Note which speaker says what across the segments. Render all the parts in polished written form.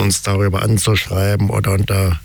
Speaker 1: uns darüber anzuschreiben oder unter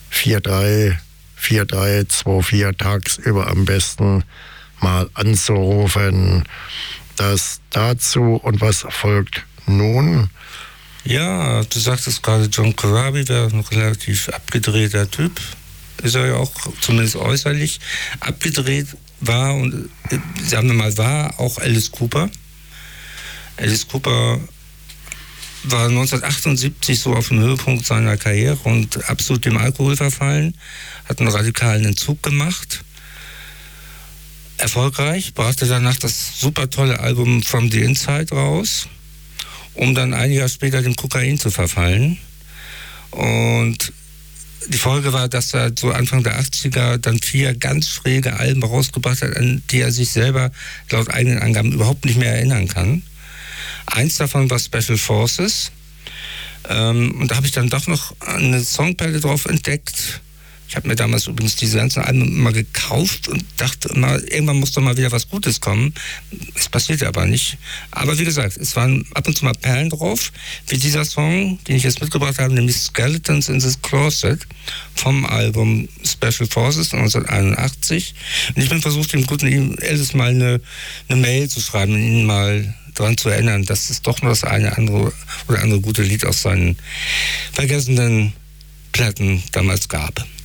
Speaker 1: 434324 tagsüber am besten mal anzurufen. Das dazu und was folgt nun?
Speaker 2: Ja, du sagtest gerade, John Corabi wäre ein relativ abgedrehter Typ. Ist er ja auch, zumindest äußerlich, abgedreht war und, sagen wir mal, war auch Alice Cooper. Alice Cooper war 1978 so auf dem Höhepunkt seiner Karriere und absolut dem Alkohol verfallen, hat einen radikalen Entzug gemacht. Erfolgreich, brachte danach das super tolle Album From the Inside raus, um dann ein Jahr später dem Kokain zu verfallen. Und die Folge war, dass er so Anfang der 80er dann 4 ganz schräge Alben rausgebracht hat, an die er sich selber laut eigenen Angaben überhaupt nicht mehr erinnern kann. Eins davon war Special Forces. Und da habe ich dann doch noch eine Songperle drauf entdeckt. Ich habe mir damals übrigens diese ganzen Alben immer gekauft und dachte immer, irgendwann muss doch mal wieder was Gutes kommen. Es passierte aber nicht. Aber wie gesagt, es waren ab und zu mal Perlen drauf, wie dieser Song, den ich jetzt mitgebracht habe, nämlich Skeletons in the Closet vom Album Special Forces 1981. Und ich bin versucht, dem guten Alice mal eine Mail zu schreiben und ihn mal daran zu erinnern, dass es doch noch das eine andere oder andere gute Lied aus seinen vergessenen Platten damals gab.